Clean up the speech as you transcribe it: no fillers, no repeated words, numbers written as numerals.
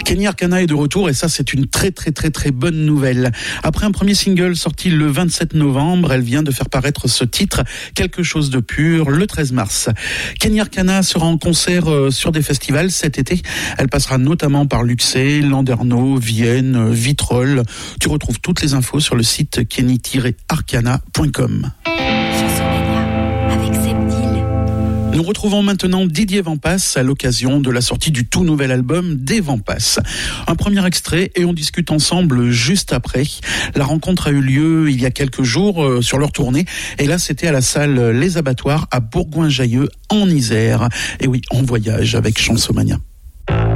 Kenny Arcana est de retour et ça c'est une très bonne nouvelle. Après un premier single sorti le 27 novembre, elle vient de faire paraître ce titre, Quelque chose de pur, le 13 mars. Kenny Arcana sera en concert sur des festivals cet été. Elle passera notamment par Luxeuil, Landerneau, Vienne, Vitrolles. Tu retrouves toutes les infos sur le site kenny-arcana.com. Nous retrouvons maintenant Didier Vampas à l'occasion de la sortie du tout nouvel album des Vampas. Un premier extrait et on discute ensemble juste après. La rencontre a eu lieu il y a quelques jours sur leur tournée et là c'était à la salle Les Abattoirs à Bourgoin-Jallieu en Isère. Et oui, on voyage avec Chansomania.